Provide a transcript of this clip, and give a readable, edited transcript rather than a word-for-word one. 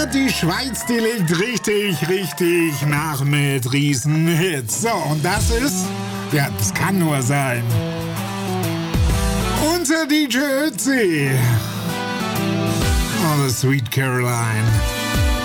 Und die Schweiz, die legt richtig nach mit Riesenhits. So, und das ist, ja, das kann nur sein unser DJ Ötzi. Oh, the Sweet Caroline.